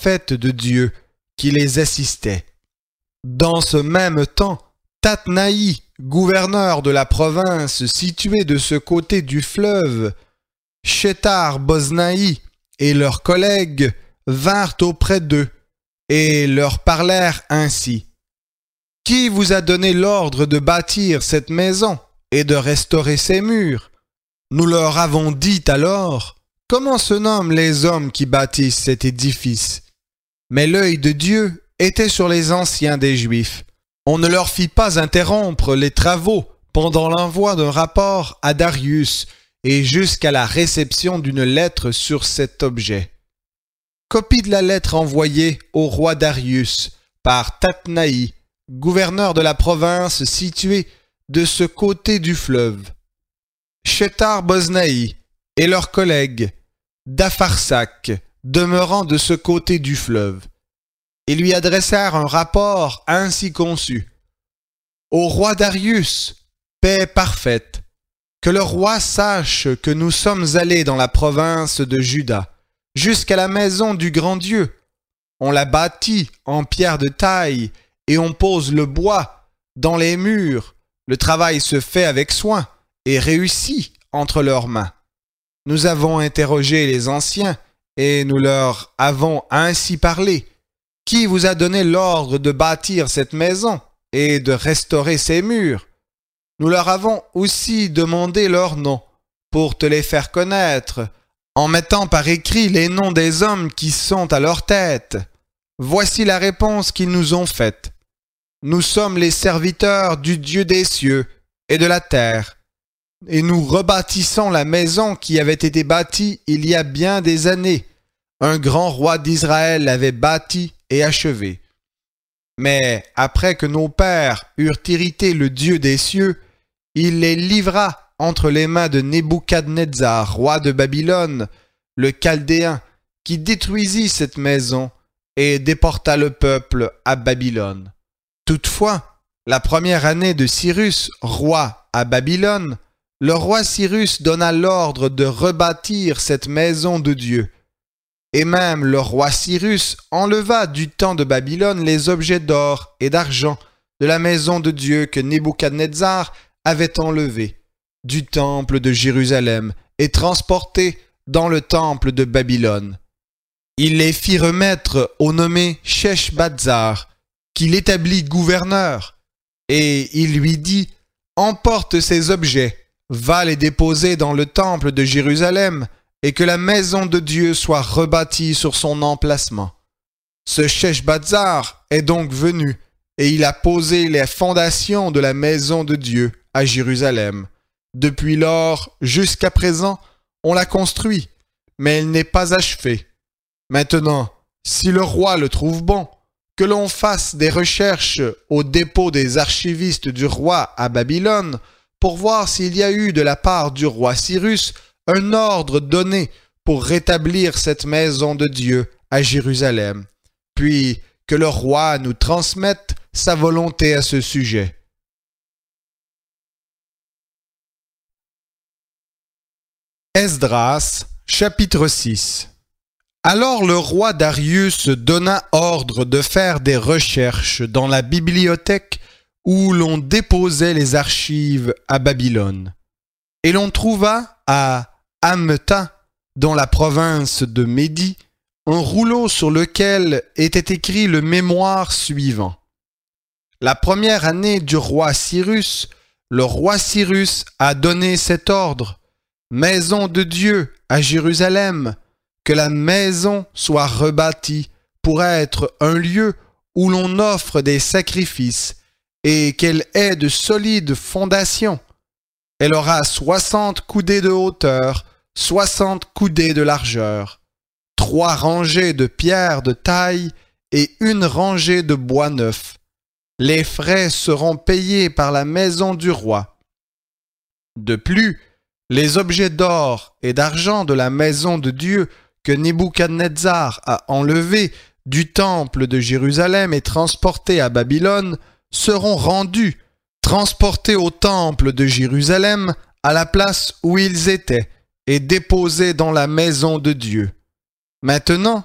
prophètes de Dieu qui les assistaient. Dans ce même temps, Tatnaï, gouverneur de la province située de ce côté du fleuve, Shethar-Boznaï et leurs collègues vinrent auprès d'eux et leur parlèrent ainsi. « Qui vous a donné l'ordre de bâtir cette maison et de restaurer ses murs ?» Nous leur avons dit alors, « Comment se nomment les hommes qui bâtissent cet édifice ?» Mais l'œil de Dieu était sur les anciens des Juifs. On ne leur fit pas interrompre les travaux pendant l'envoi d'un rapport à Darius et jusqu'à la réception d'une lettre sur cet objet. Copie de la lettre envoyée au roi Darius par Tatnaï, gouverneur de la province située de ce côté du fleuve. Shethar-Boznaï et leurs collègues d'Apharsac, demeurant de ce côté du fleuve. Ils lui adressèrent un rapport ainsi conçu. Au roi Darius, paix parfaite, que le roi sache que nous sommes allés dans la province de Juda, jusqu'à la maison du grand Dieu. On la bâtit en pierre de taille et on pose le bois dans les murs. Le travail se fait avec soin et réussit entre leurs mains. Nous avons interrogé les anciens et nous leur avons ainsi parlé. Qui vous a donné l'ordre de bâtir cette maison et de restaurer ses murs? Nous leur avons aussi demandé leurs noms pour te les faire connaître, en mettant par écrit les noms des hommes qui sont à leur tête. Voici la réponse qu'ils nous ont faite. Nous sommes les serviteurs du Dieu des cieux et de la terre, et nous rebâtissons la maison qui avait été bâtie il y a bien des années. Un grand roi d'Israël l'avait bâtie et achevé. Mais après que nos pères eurent irrité le Dieu des cieux, il les livra entre les mains de Nebuchadnezzar, roi de Babylone, le Chaldéen, qui détruisit cette maison et déporta le peuple à Babylone. Toutefois, la première année de Cyrus, roi à Babylone, le roi Cyrus donna l'ordre de rebâtir cette maison de Dieu. Et même le roi Cyrus enleva du temps de Babylone les objets d'or et d'argent de la maison de Dieu que Nebuchadnezzar avait enlevés du temple de Jérusalem et transportés dans le temple de Babylone. Il les fit remettre au nommé Sheshbazzar, qui l'établit gouverneur, et il lui dit « Emporte ces objets, va les déposer dans le temple de Jérusalem, et que la maison de Dieu soit rebâtie sur son emplacement. » Ce Sheshbazzar est donc venu, et il a posé les fondations de la maison de Dieu à Jérusalem. Depuis lors jusqu'à présent, on l'a construit, mais il n'est pas achevé. Maintenant, si le roi le trouve bon, que l'on fasse des recherches au dépôt des archivistes du roi à Babylone pour voir s'il y a eu de la part du roi Cyrus un ordre donné pour rétablir cette maison de Dieu à Jérusalem, puis que le roi nous transmette sa volonté à ce sujet. Esdras, chapitre 6. Alors le roi Darius donna ordre de faire des recherches dans la bibliothèque où l'on déposait les archives à Babylone. Et l'on trouva à Amta, dans la province de Médie, un rouleau sur lequel était écrit le mémoire suivant. La première année du roi Cyrus, le roi Cyrus a donné cet ordre: Maison de Dieu à Jérusalem, que la maison soit rebâtie pour être un lieu où l'on offre des sacrifices et qu'elle ait de solides fondations. Elle aura 60 coudées de hauteur, 60 coudées de largeur, 3 rangées de pierres de taille et 1 rangée de bois neuf. Les frais seront payés par la maison du roi. De plus, les objets d'or et d'argent de la maison de Dieu que Nebuchadnezzar a enlevés du temple de Jérusalem et transportés à Babylone seront rendus, transportés au temple de Jérusalem à la place où ils étaient et déposés dans la maison de Dieu. Maintenant,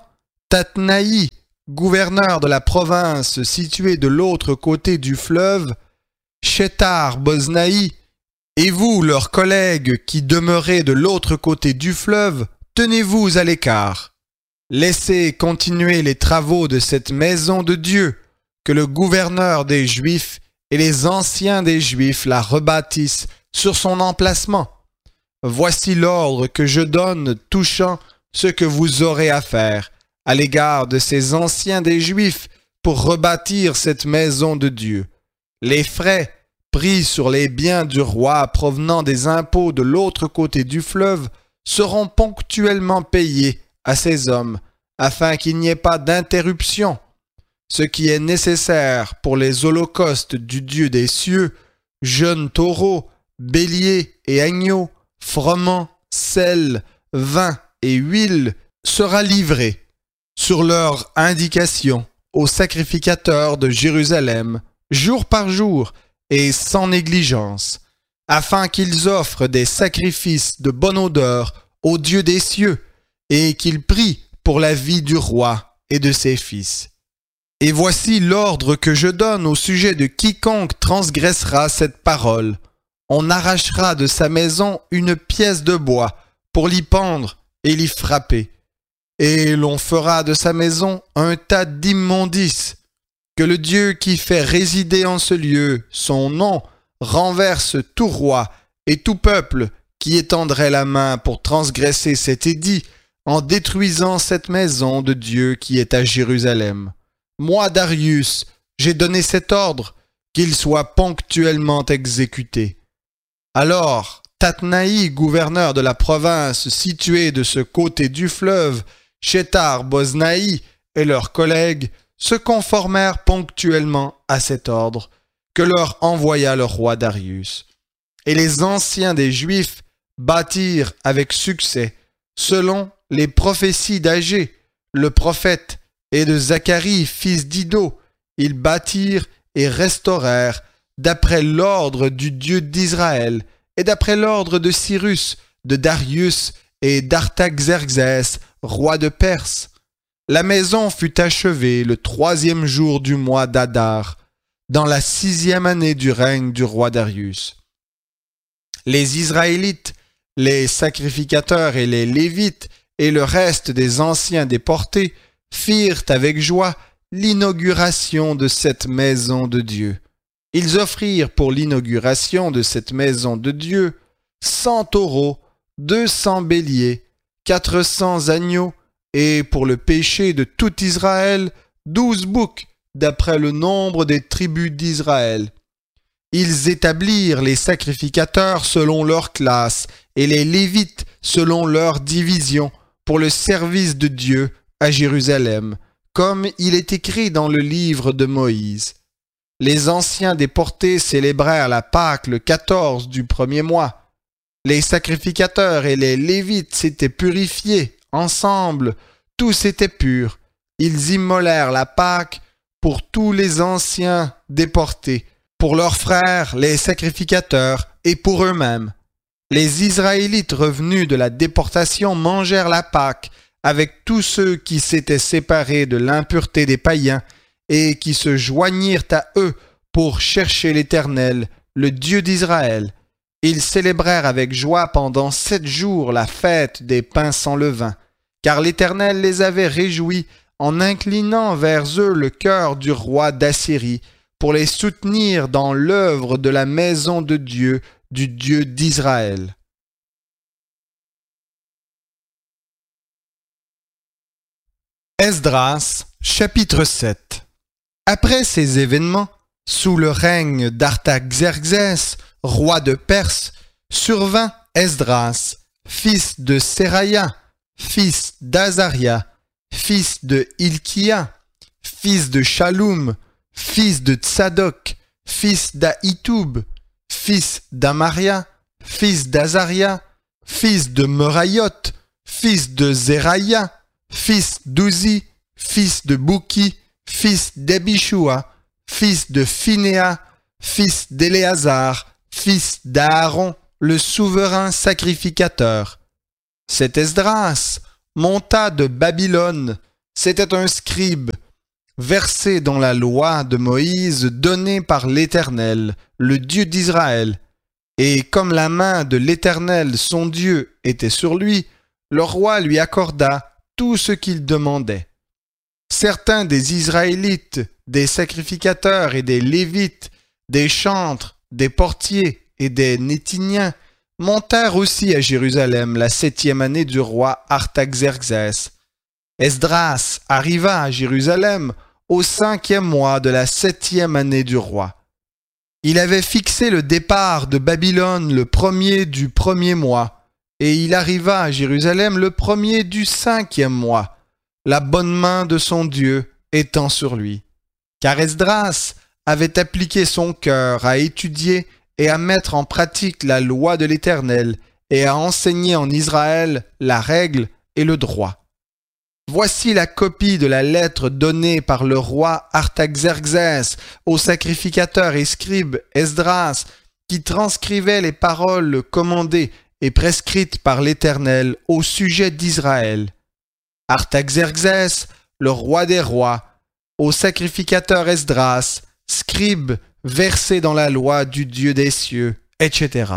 Tatnaï, gouverneur de la province située de l'autre côté du fleuve, Shethar-Boznaï, et vous, leurs collègues qui demeurez de l'autre côté du fleuve, tenez-vous à l'écart. Laissez continuer les travaux de cette maison de Dieu, que le gouverneur des Juifs et les anciens des Juifs la rebâtissent sur son emplacement. Voici l'ordre que je donne touchant ce que vous aurez à faire à l'égard de ces anciens des Juifs pour rebâtir cette maison de Dieu. Les frais pris sur les biens du roi provenant des impôts de l'autre côté du fleuve seront ponctuellement payés à ces hommes, afin qu'il n'y ait pas d'interruption. Ce qui est nécessaire pour les holocaustes du Dieu des cieux, jeunes taureaux, béliers et agneaux, froment, sel, vin et huile, sera livré, sur leur indication, aux sacrificateurs de Jérusalem, jour par jour et sans négligence, afin qu'ils offrent des sacrifices de bonne odeur au Dieu des cieux, et qu'ils prient pour la vie du roi et de ses fils. Et voici l'ordre que je donne au sujet de quiconque transgressera cette parole. On arrachera de sa maison une pièce de bois pour l'y pendre et l'y frapper. Et l'on fera de sa maison un tas d'immondices. Que le Dieu qui fait résider en ce lieu son nom renverse tout roi et tout peuple qui étendrait la main pour transgresser cet édit en détruisant cette maison de Dieu qui est à Jérusalem. Moi, Darius, j'ai donné cet ordre, qu'il soit ponctuellement exécuté. Alors, Tatnaï, gouverneur de la province située de ce côté du fleuve, Shethar-Boznaï et leurs collègues se conformèrent ponctuellement à cet ordre que leur envoya le roi Darius. Et les anciens des Juifs bâtirent avec succès, selon les prophéties d'Agé, le prophète, et de Zacharie, fils d'Iddo. Ils bâtirent et restaurèrent d'après l'ordre du Dieu d'Israël et d'après l'ordre de Cyrus, de Darius et d'Artaxerxès, roi de Perse. La maison fut achevée le 3e jour du mois d'Adar, dans la 6e année du règne du roi Darius. Les Israélites, les sacrificateurs et les Lévites et le reste des anciens déportés firent avec joie l'inauguration de cette maison de Dieu. Ils offrirent pour l'inauguration de cette maison de Dieu 100 taureaux, 200 béliers, 400 agneaux, et pour le péché de tout Israël, 12 boucs, d'après le nombre des tribus d'Israël. Ils établirent les sacrificateurs selon leur classe, et les Lévites selon leur division, pour le service de Dieu à Jérusalem, comme il est écrit dans le livre de Moïse. Les anciens déportés célébrèrent la Pâque le 14 du 1er mois. Les sacrificateurs et les Lévites s'étaient purifiés ensemble, tous étaient purs. Ils immolèrent la Pâque pour tous les anciens déportés, pour leurs frères les sacrificateurs et pour eux-mêmes. Les Israélites revenus de la déportation mangèrent la Pâque avec tous ceux qui s'étaient séparés de l'impureté des païens et qui se joignirent à eux pour chercher l'Éternel, le Dieu d'Israël. Ils célébrèrent avec joie pendant 7 jours la fête des pains sans levain, car l'Éternel les avait réjouis en inclinant vers eux le cœur du roi d'Assyrie pour les soutenir dans l'œuvre de la maison de Dieu, du Dieu d'Israël. Esdras, chapitre 7. Après ces événements, sous le règne d'Artaxerxès, roi de Perse, survint Esdras, fils de Seraïa, fils d'Azaria, fils de Hilkia, fils de Shaloum, fils de Tsadok, fils d'Ahitoub, fils d'Amaria, fils d'Azaria, fils de Merayot, fils de Zeraïa, fils d'Uzi, fils de Bouki, fils d'Abishua, fils de Phinéa, fils d'Éléazar, fils d'Aaron, le souverain sacrificateur. Cet Esdras monta de Babylone, c'était un scribe, versé dans la loi de Moïse donnée par l'Éternel, le Dieu d'Israël. Et comme la main de l'Éternel, son Dieu, était sur lui, le roi lui accorda tout ce qu'il demandait. Certains des Israélites, des sacrificateurs et des Lévites, des chantres, des portiers et des Néthiniens montèrent aussi à Jérusalem la 7e année du roi Artaxerxès. Esdras arriva à Jérusalem au 5e mois de la 7e année du roi. Il avait fixé le départ de Babylone le 1er du 1er mois, et il arriva à Jérusalem le 1er du 5e mois, la bonne main de son Dieu étant sur lui. Car Esdras avait appliqué son cœur à étudier et à mettre en pratique la loi de l'Éternel et à enseigner en Israël la règle et le droit. Voici la copie de la lettre donnée par le roi Artaxerxès au sacrificateur et scribe Esdras, qui transcrivait les paroles commandées et prescrites par l'Éternel au sujet d'Israël. Artaxerxès, le roi des rois, au sacrificateur Esdras, scribe versé dans la loi du Dieu des cieux, etc.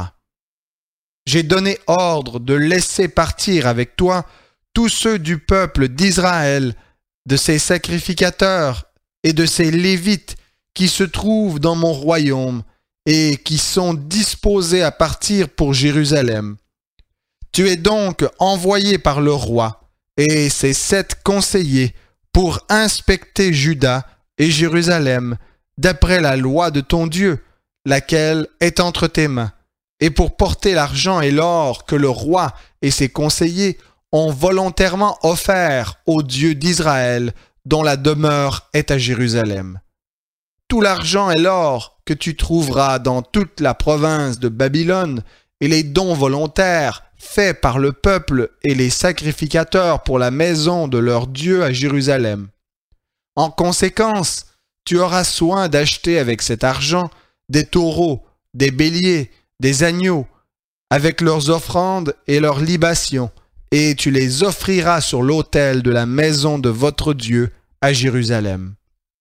J'ai donné ordre de laisser partir avec toi tous ceux du peuple d'Israël, de ses sacrificateurs et de ses Lévites qui se trouvent dans mon royaume et qui sont disposés à partir pour Jérusalem. Tu es donc envoyé par le roi et ses 7 conseillers pour inspecter Juda et Jérusalem d'après la loi de ton Dieu, laquelle est entre tes mains, et pour porter l'argent et l'or que le roi et ses conseillers ont volontairement offert au Dieu d'Israël, dont la demeure est à Jérusalem. Tout l'argent et l'or que tu trouveras dans toute la province de Babylone et les dons volontaires faits par le peuple et les sacrificateurs pour la maison de leur Dieu à Jérusalem. En conséquence, tu auras soin d'acheter avec cet argent des taureaux, des béliers, des agneaux, avec leurs offrandes et leurs libations, et tu les offriras sur l'autel de la maison de votre Dieu à Jérusalem.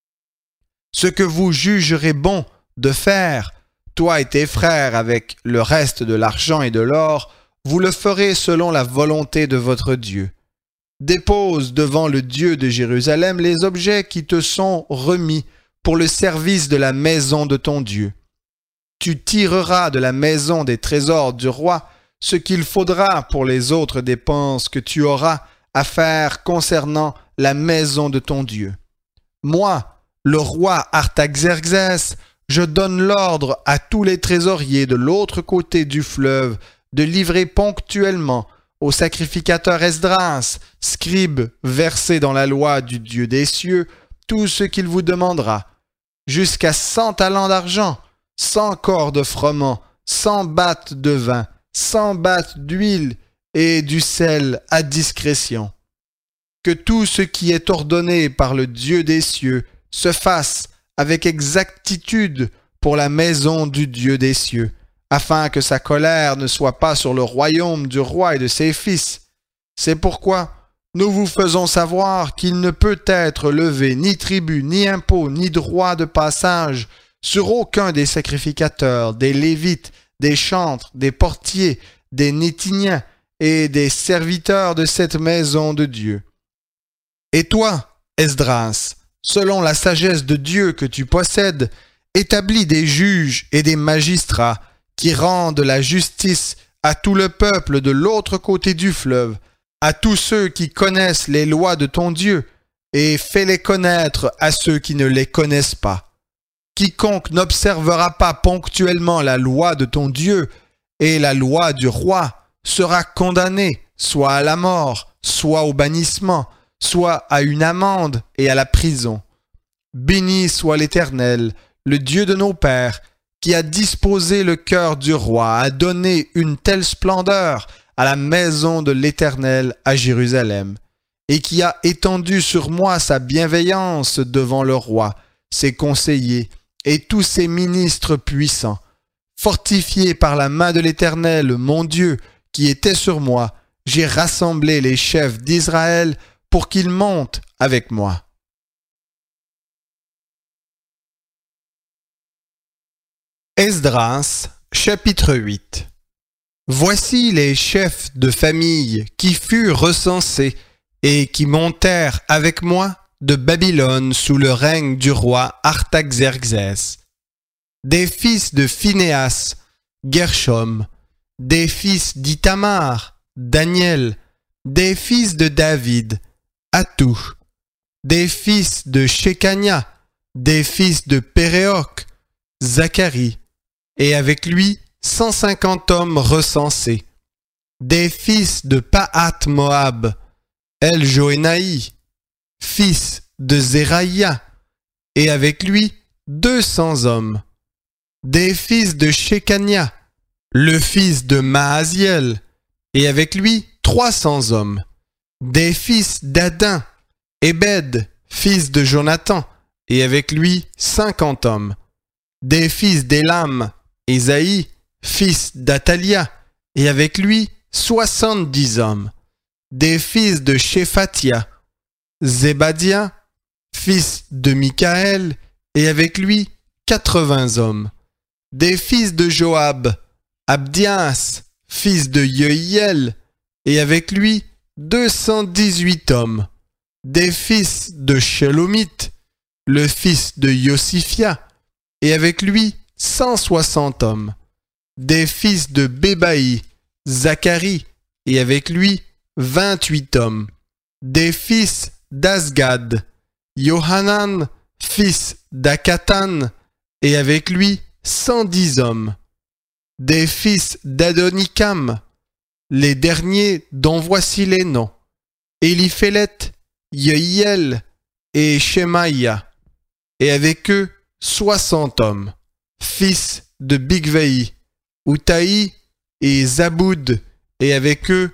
Ce que vous jugerez bon de faire, toi et tes frères, avec le reste de l'argent et de l'or, vous le ferez selon la volonté de votre Dieu. Dépose devant le Dieu de Jérusalem les objets qui te sont remis pour le service de la maison de ton Dieu. Tu tireras de la maison des trésors du roi ce qu'il faudra pour les autres dépenses que tu auras à faire concernant la maison de ton Dieu. Moi, le roi Artaxerxès, je donne l'ordre à tous les trésoriers de l'autre côté du fleuve de livrer ponctuellement au sacrificateur Esdras, scribe versé dans la loi du Dieu des cieux, tout ce qu'il vous demandera, jusqu'à 100 talents d'argent, 100 corps de froment, 100 battes de vin, 100 battes d'huile et du sel à discrétion. Que tout ce qui est ordonné par le Dieu des cieux se fasse avec exactitude pour la maison du Dieu des cieux, afin que sa colère ne soit pas sur le royaume du roi et de ses fils. C'est pourquoi nous vous faisons savoir qu'il ne peut être levé ni tribut, ni impôt, ni droit de passage sur aucun des sacrificateurs, des Lévites, des chantres, des portiers, des Néthiniens et des serviteurs de cette maison de Dieu. Et toi, Esdras, selon la sagesse de Dieu que tu possèdes, établis des juges et des magistrats qui rendent la justice à tout le peuple de l'autre côté du fleuve, à tous ceux qui connaissent les lois de ton Dieu, et fais-les connaître à ceux qui ne les connaissent pas. Quiconque n'observera pas ponctuellement la loi de ton Dieu et la loi du roi sera condamné soit à la mort, soit au bannissement, soit à une amende et à la prison. Béni soit l'Éternel, le Dieu de nos pères, qui a disposé le cœur du roi à donner une telle splendeur à la maison de l'Éternel à Jérusalem, et qui a étendu sur moi sa bienveillance devant le roi, ses conseillers et tous ses ministres puissants. Fortifié par la main de l'Éternel, mon Dieu, qui était sur moi, j'ai rassemblé les chefs d'Israël pour qu'ils montent avec moi. Esdras, chapitre 8. Voici les chefs de famille qui furent recensés et qui montèrent avec moi de Babylone sous le règne du roi Artaxerxès. Des fils de Phinéas, Gershom, des fils d'Ithamar, Daniel, des fils de David, Hattou, des fils de Shekania, des fils de Péréoc, Zacharie, et avec lui 150 hommes recensés, des fils de Pahath-Moab, El-Joénaï, fils de Zéraïa, et avec lui 200 hommes, des fils de Shekania, le fils de Maaziel, et avec lui 300 hommes, des fils d'Adin, Ebed, fils de Jonathan, et avec lui 50 hommes, des fils d'Élam, Ésaïe, fils d'Athalia, et avec lui 70 hommes, des fils de Shéphatia, Zébadia, fils de Michaël, et avec lui 80 hommes, des fils de Joab, Abdias, fils de Yehiel, et avec lui 218 hommes, des fils de Shelomith, le fils de Yosifia, et avec lui 160 hommes, des fils de Bébaï, Zacharie, et avec lui 28 hommes, des fils d'Azgad, Yohanan, fils d'Akatan, et avec lui 110 hommes, des fils d'Adonikam, les derniers dont voici les noms, Éliphélet, Yehiel et Shemaïa, et avec eux 60 hommes, fils de Bigvaï, Outaï et Zaboud, et avec eux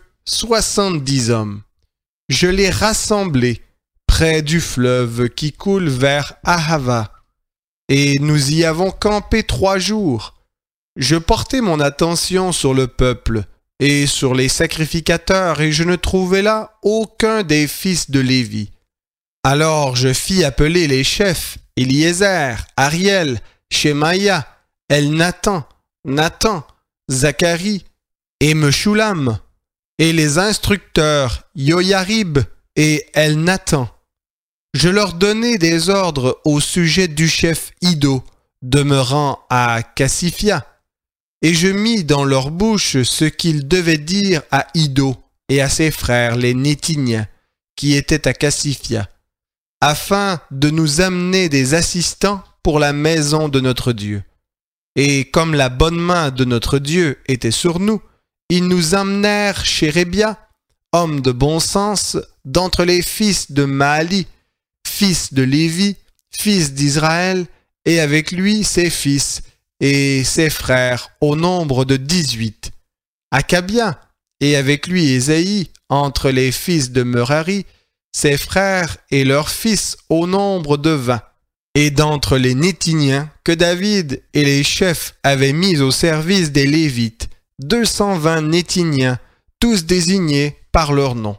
70 hommes. Je les rassemblai près du fleuve qui coule vers Ahava, et nous y avons campé 3 jours. Je portai mon attention sur le peuple et sur les sacrificateurs, et je ne trouvai là aucun des fils de Lévi. Alors je fis appeler les chefs, Éliézer, Ariel, Shemaïa, Elnathan, Nathan, Zacharie et Meshulam, et les instructeurs Yoyarib et Elnathan. Je leur donnai des ordres au sujet du chef Iddo, demeurant à Cassifia, et je mis dans leur bouche ce qu'ils devaient dire à Iddo et à ses frères les Nétiniens, qui étaient à Cassifia, afin de nous amener des assistants pour la maison de notre Dieu. Et comme la bonne main de notre Dieu était sur nous, ils nous amenèrent chez Rébia, homme de bon sens, d'entre les fils de Maali, fils de Lévi, fils d'Israël, et avec lui ses fils et ses frères au nombre de 18. Akabia, et avec lui Ésaïe, entre les fils de Merari, ses frères et leurs fils au nombre de 20. Et d'entre les Nétiniens que David et les chefs avaient mis au service des Lévites, 220 Nétiniens, tous désignés par leur nom.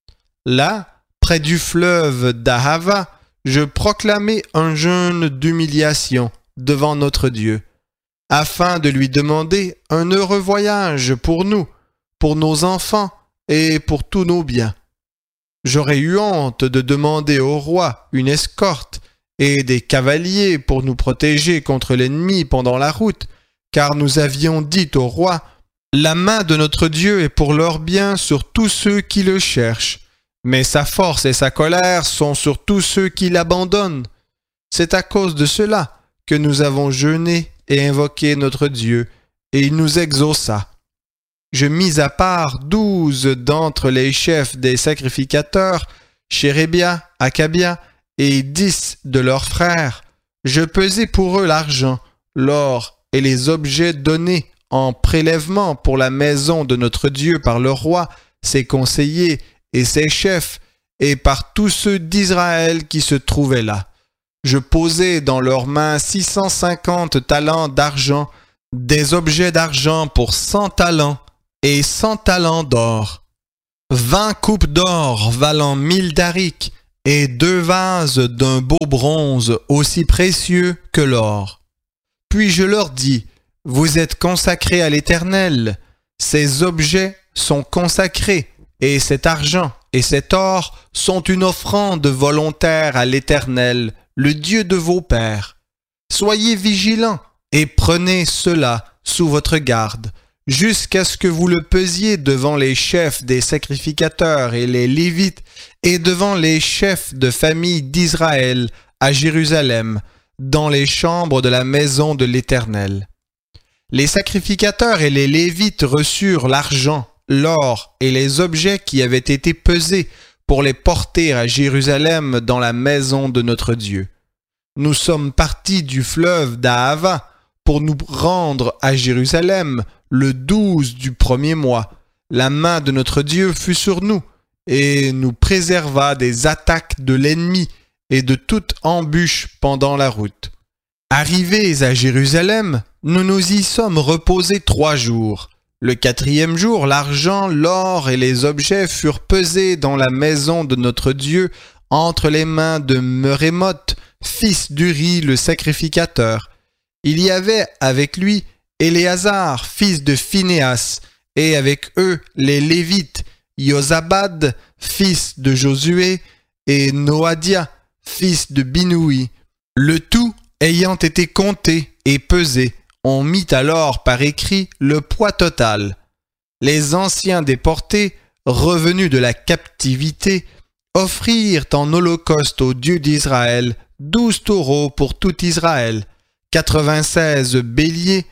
Là, près du fleuve d'Ahava, je proclamai un jeûne d'humiliation devant notre Dieu, afin de lui demander un heureux voyage pour nous, pour nos enfants et pour tous nos biens. J'aurais eu honte de demander au roi une escorte et des cavaliers pour nous protéger contre l'ennemi pendant la route, car nous avions dit au roi, « La main de notre Dieu est pour leur bien sur tous ceux qui le cherchent, mais sa force et sa colère sont sur tous ceux qui l'abandonnent. C'est à cause de cela que nous avons jeûné et invoqué notre Dieu, et il nous exauça. Je mis à part 12 d'entre les chefs des sacrificateurs, Chérébia, Akabia, et 10 de leurs frères. Je pesai pour eux l'argent, l'or et les objets donnés en prélèvement pour la maison de notre Dieu par le roi, ses conseillers et ses chefs, et par tous ceux d'Israël qui se trouvaient là. Je posai dans leurs mains 650 talents d'argent, des objets d'argent pour 100 talents, et 100 talents d'or, 20 coupes d'or valant 1000 darics, et 2 vases d'un beau bronze aussi précieux que l'or. Puis je leur dis, vous êtes consacrés à l'Éternel, ces objets sont consacrés, et cet argent et cet or sont une offrande volontaire à l'Éternel, le Dieu de vos pères. Soyez vigilants et prenez cela sous votre garde, jusqu'à ce que vous le pesiez devant les chefs des sacrificateurs et les Lévites et devant les chefs de famille d'Israël à Jérusalem, dans les chambres de la maison de l'Éternel. Les sacrificateurs et les Lévites reçurent l'argent, l'or et les objets qui avaient été pesés pour les porter à Jérusalem dans la maison de notre Dieu. Nous sommes partis du fleuve d'Ahava pour nous rendre à Jérusalem le 12 du premier mois. La main de notre Dieu fut sur nous et nous préserva des attaques de l'ennemi et de toute embûche pendant la route. Arrivés à Jérusalem, nous nous y sommes reposés 3 jours. Le 4e jour, l'argent, l'or et les objets furent pesés dans la maison de notre Dieu entre les mains de Merémoth, fils d'Uri le sacrificateur. Il y avait avec lui Éléazar, fils de Phinéas, et avec eux les Lévites, Yozabad, fils de Josué, et Noadia, fils de Binoui. Le tout ayant été compté et pesé, on mit alors par écrit le poids total. Les anciens déportés, revenus de la captivité, offrirent en holocauste au Dieu d'Israël 12 taureaux pour tout Israël, 96 béliers,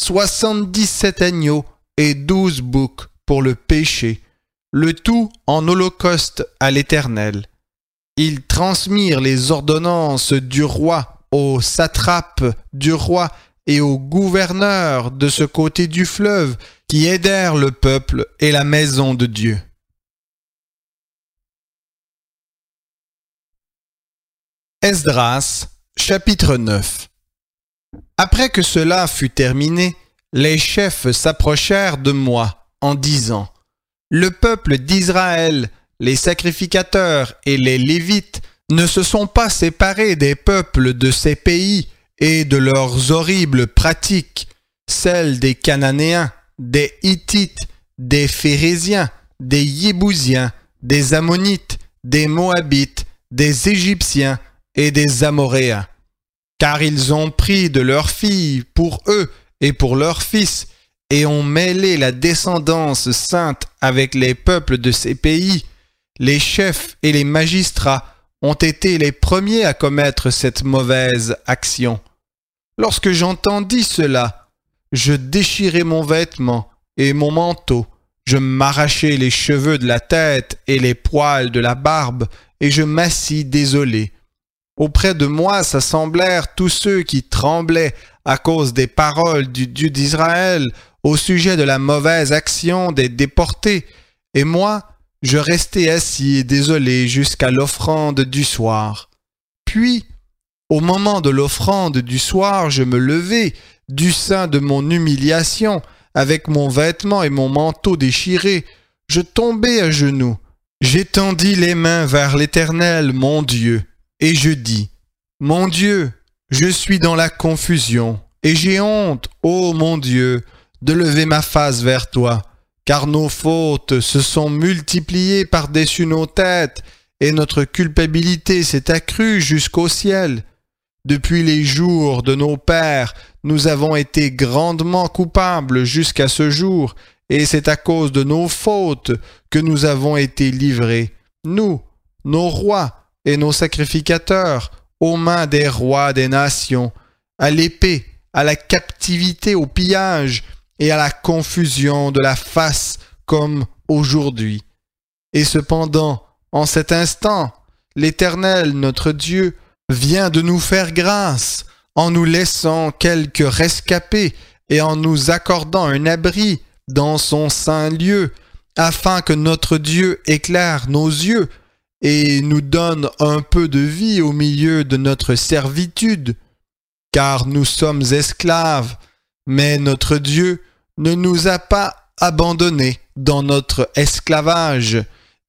77 agneaux et 12 boucs pour le péché, le tout en holocauste à l'Éternel. Ils transmirent les ordonnances du roi aux satrapes du roi et aux gouverneurs de ce côté du fleuve qui aidèrent le peuple et la maison de Dieu. Esdras, chapitre 9. Après que cela fut terminé, les chefs s'approchèrent de moi en disant : Le peuple d'Israël, les sacrificateurs et les Lévites ne se sont pas séparés des peuples de ces pays et de leurs horribles pratiques, celles des Cananéens, des Hittites, des Phéréziens, des Yébousiens, des Ammonites, des Moabites, des Égyptiens et des Amoréens. Car ils ont pris de leurs filles pour eux et pour leurs fils, et ont mêlé la descendance sainte avec les peuples de ces pays. Les chefs et les magistrats ont été les premiers à commettre cette mauvaise action. Lorsque j'entendis cela, je déchirai mon vêtement et mon manteau, je m'arrachai les cheveux de la tête et les poils de la barbe, et je m'assis désolé. Auprès de moi s'assemblèrent tous ceux qui tremblaient à cause des paroles du Dieu d'Israël au sujet de la mauvaise action des déportés, et moi, je restai assis et désolé jusqu'à l'offrande du soir. Puis, au moment de l'offrande du soir, je me levai du sein de mon humiliation, avec mon vêtement et mon manteau déchirés. Je tombai à genoux, j'étendis les mains vers l'Éternel, mon Dieu, et je dis : Mon Dieu, je suis dans la confusion, et j'ai honte, ô mon Dieu, de lever ma face vers toi, car nos fautes se sont multipliées par-dessus nos têtes, et notre culpabilité s'est accrue jusqu'au ciel. Depuis les jours de nos pères, nous avons été grandement coupables jusqu'à ce jour, et c'est à cause de nos fautes que nous avons été livrés, nous, nos rois et nos sacrificateurs, aux mains des rois des nations, à l'épée, à la captivité, au pillage et à la confusion de la face comme aujourd'hui. Et cependant, en cet instant, l'Éternel, notre Dieu, vient de nous faire grâce en nous laissant quelques rescapés et en nous accordant un abri dans son saint lieu, afin que notre Dieu éclaire nos yeux et nous donne un peu de vie au milieu de notre servitude. Car nous sommes esclaves, mais notre Dieu ne nous a pas abandonnés dans notre esclavage.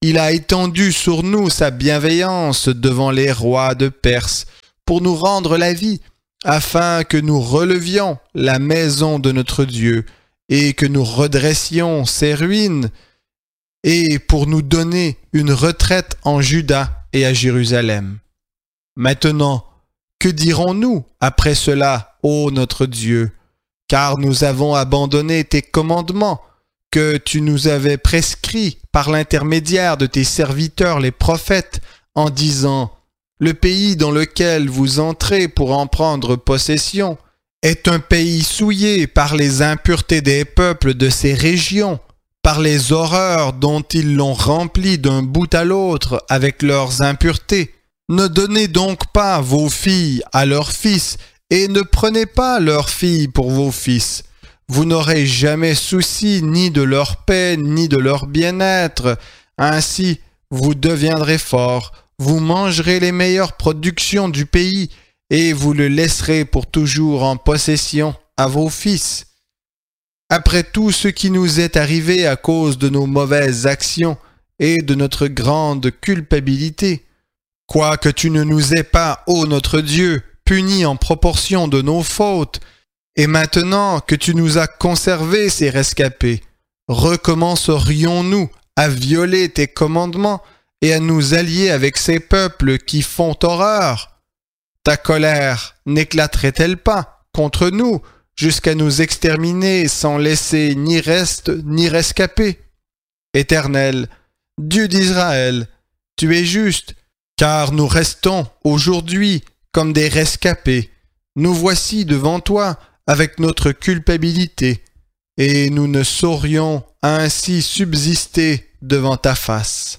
Il a étendu sur nous sa bienveillance devant les rois de Perse pour nous rendre la vie, afin que nous relevions la maison de notre Dieu et que nous redressions ses ruines, et pour nous donner une retraite en Juda et à Jérusalem. Maintenant, que dirons-nous après cela, ô notre Dieu? Car nous avons abandonné tes commandements que tu nous avais prescrits par l'intermédiaire de tes serviteurs les prophètes, en disant: le pays dans lequel vous entrez pour en prendre possession est un pays souillé par les impuretés des peuples de ces régions, par les horreurs dont ils l'ont rempli d'un bout à l'autre avec leurs impuretés. Ne donnez donc pas vos filles à leurs fils, et ne prenez pas leurs filles pour vos fils. Vous n'aurez jamais souci ni de leur paix, ni de leur bien-être. Ainsi, vous deviendrez forts, vous mangerez les meilleures productions du pays, et vous le laisserez pour toujours en possession à vos fils. Après tout ce qui nous est arrivé à cause de nos mauvaises actions et de notre grande culpabilité, quoique tu ne nous aies pas, ô notre Dieu, punis en proportion de nos fautes, et maintenant que tu nous as conservé ces rescapés, recommencerions-nous à violer tes commandements et à nous allier avec ces peuples qui font horreur? Ta colère n'éclaterait-elle pas contre nous jusqu'à nous exterminer sans laisser ni reste ni rescapé? Éternel, Dieu d'Israël, tu es juste, car nous restons aujourd'hui comme des rescapés. Nous voici devant toi avec notre culpabilité, et nous ne saurions ainsi subsister devant ta face.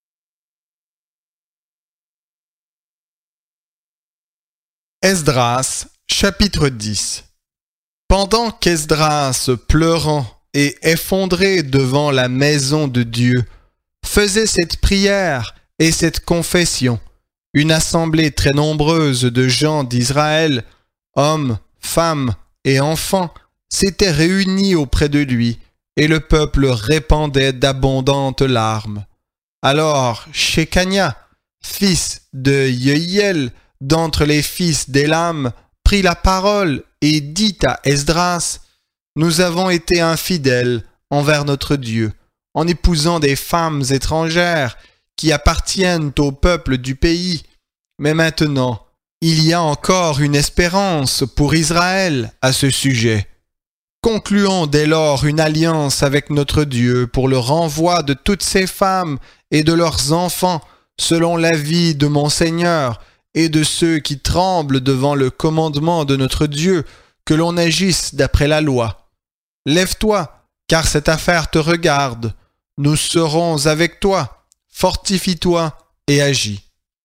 Esdras, chapitre 10. Pendant qu'Esdras, pleurant et effondré devant la maison de Dieu, faisait cette prière et cette confession, une assemblée très nombreuse de gens d'Israël, hommes, femmes et enfants, s'était réunie auprès de lui, et le peuple répandait d'abondantes larmes. Alors Shekania, fils de Yehiel, d'entre les fils d'Élam, prit la parole et dit à Esdras: nous avons été infidèles envers notre Dieu, en épousant des femmes étrangères qui appartiennent au peuple du pays. Mais maintenant, il y a encore une espérance pour Israël à ce sujet. Concluons dès lors une alliance avec notre Dieu pour le renvoi de toutes ces femmes et de leurs enfants, selon l'avis de mon Seigneur et de ceux qui tremblent devant le commandement de notre Dieu, que l'on agisse d'après la loi. Lève-toi, car cette affaire te regarde. Nous serons avec toi. Fortifie-toi et agis.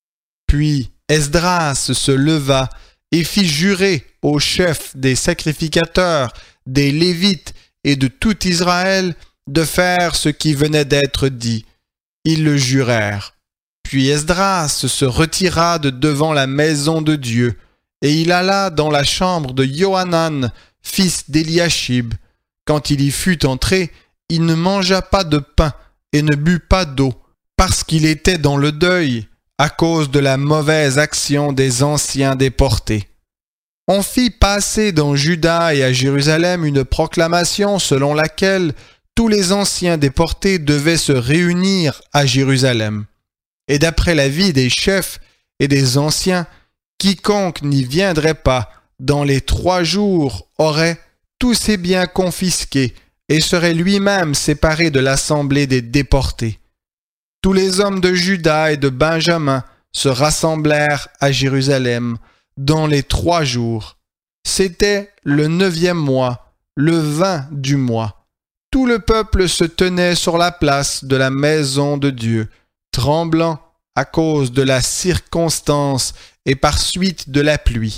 Puis Esdras se leva et fit jurer aux chefs des sacrificateurs, des Lévites et de tout Israël de faire ce qui venait d'être dit. Ils le jurèrent. Puis Esdras se retira de devant la maison de Dieu, et il alla dans la chambre de Johanan, fils d'Eliashib. Quand il y fut entré, il ne mangea pas de pain et ne but pas d'eau, parce qu'il était dans le deuil, à cause de la mauvaise action des anciens déportés. On fit passer dans Juda et à Jérusalem une proclamation selon laquelle tous les anciens déportés devaient se réunir à Jérusalem. Et d'après l'avis des chefs et des anciens, quiconque n'y viendrait pas dans les 3 jours aurait tous ses biens confisqués et serait lui-même séparé de l'assemblée des déportés. Tous les hommes de Juda et de Benjamin se rassemblèrent à Jérusalem dans les 3 jours. C'était le 9e mois, le 20 du mois. Tout le peuple se tenait sur la place de la maison de Dieu, tremblant à cause de la circonstance et par suite de la pluie.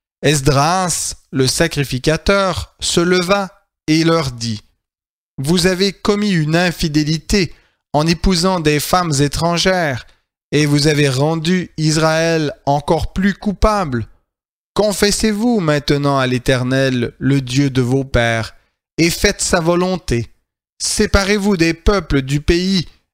Esdras, le sacrificateur, se leva et leur dit: « Vous avez commis une infidélité en épousant des femmes étrangères, et vous avez rendu Israël encore plus coupable. Confessez-vous maintenant à l'Éternel, le Dieu de vos pères, et faites sa volonté. Séparez-vous des peuples du pays,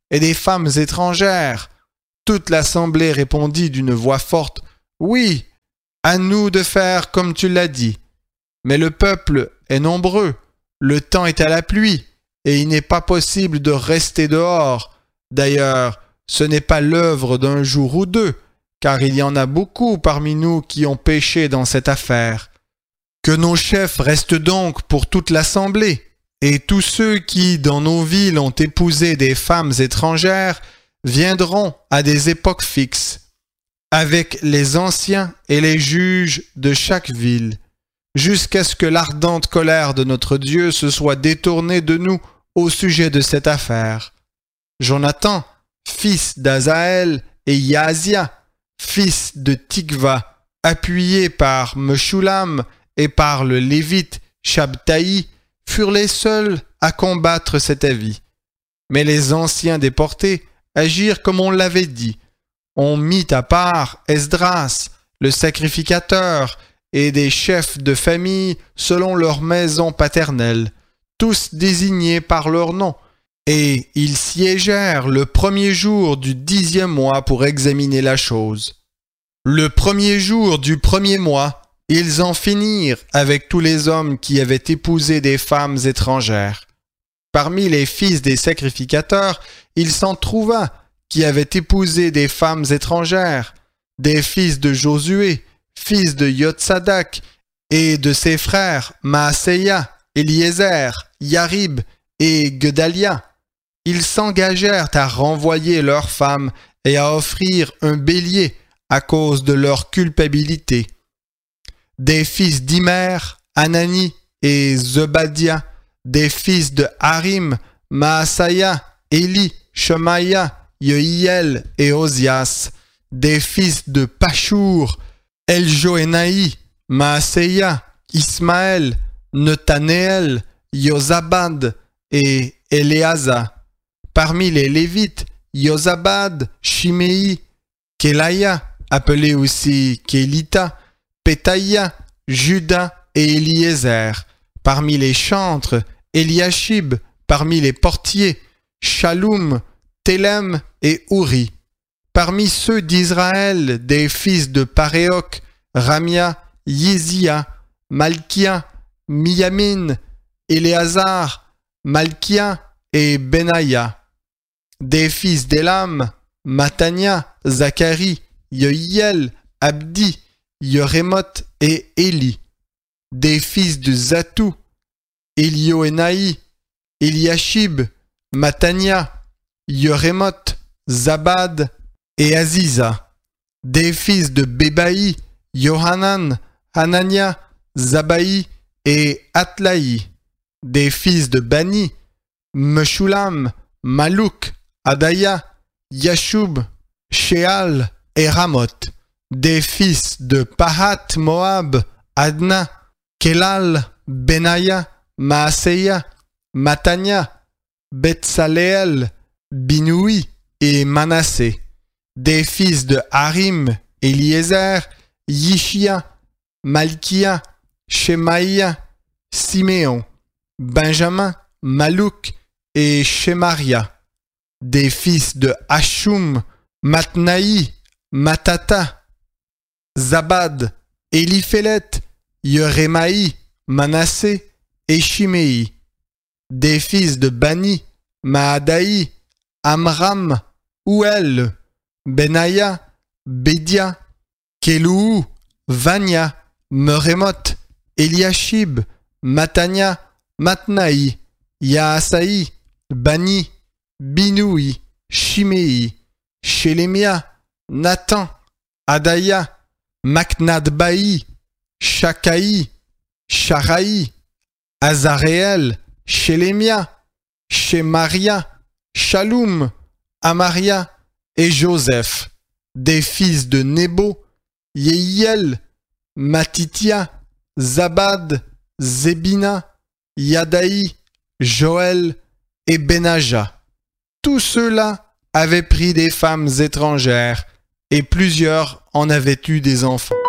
et des femmes étrangères. Toute l'assemblée répondit d'une voix forte, « Oui, à nous de faire comme tu l'as dit. Mais le peuple est nombreux, le temps est à la pluie, et il n'est pas possible de rester dehors. D'ailleurs, ce n'est pas l'œuvre d'un jour ou deux, car il y en a beaucoup parmi nous qui ont péché dans cette affaire. Que nos chefs restent donc pour toute l'assemblée, et tous ceux qui, dans nos villes, ont épousé des femmes étrangères, viendront à des époques fixes, avec les anciens et les juges de chaque ville, jusqu'à ce que l'ardente colère de notre Dieu se soit détournée de nous au sujet de cette affaire. Jonathan, fils d'Azaël, et Yaazia, fils de Tikva, appuyés par Meshulam et par le Lévite Shabtaï, furent les seuls à combattre cet avis. Mais les anciens déportés agirent comme on l'avait dit. On mit à part Esdras, le sacrificateur, et des chefs de famille selon leur maison paternelle, tous désignés par leur nom, et ils siégèrent le premier jour du 10e mois pour examiner la chose. Le premier jour du premier mois, ils en finirent avec tous les hommes qui avaient épousé des femmes étrangères. Parmi les fils des sacrificateurs, il s'en trouva qui avaient épousé des femmes étrangères, des fils de Josué, fils de Yotsadak, et de ses frères Maaseya, Eliezer, Yarib et Gedalia. Ils s'engagèrent à renvoyer leurs femmes et à offrir un bélier à cause de leur culpabilité. Des fils d'Imer, Anani et Zebadia, des fils de Harim, Maasaya, Éli, Shemaïa, Yehiel et Ozias, des fils de Pashur, Eljoénaï, Maaseya, Ismaël, Netanéel, Yozabad et Éléasa. Parmi les Lévites, Yozabad, Shimei, Kelaya, appelé aussi Kélita, Pétaïa, Juda et Eliezer. Parmi les chantres, Eliashib. Parmi les portiers, Shaloum, Télem et Ouri. Parmi ceux d'Israël, des fils de Paréoc, Ramia, Yizia, Malkia, Miyamin, Éléazar, Malkia et Benaïa. Des fils d'Élam, Matania, Zacharie, Yehiel, Abdi, Yerémoth et Éli. Des fils de Zatou, Élioénaï, Eliashib, Matania, Yerémoth, Zabad et Aziza. Des fils de Bébaï, Yohanan, Hanania, Zabaï et Atlaï. Des fils de Bani, Meshulam, Malouk, Adaya, Yashub, Sheal et Ramoth. Des fils de Pahat Moab, Adna, Kelal, Benaya, Maaseya, Matania, Betsaleel, Binoui et Manassé. Des fils de Harim, Eliezer, Yishia, Malkia, Shemaïa, Siméon, Benjamin, Malouk et Shemaria. Des fils de Hashum, Matnaï, Matata, Zabad, Éliphélet, Yerémaï, Manassé et Shimei. Des fils de Bani, Maadaï, Amram, Ouel, Benaya, Bédia, Kelou, Vania, Merémoth, Eliashib, Matania, Matnaï, Yaasaï, Bani, Binoui, Shimei, Shelemia, Nathan, Adaya, Maknadbaï, Shakaï, Sharaï, Azaréel, Shelemia, Shemaria, Shaloum, Amaria et Joseph. Des fils de Nebo, Yehiel, Matitia, Zabad, Zébina, Yadaï, Joël et Benaja. Tous ceux-là avaient pris des femmes étrangères et plusieurs en avaient eu des enfants.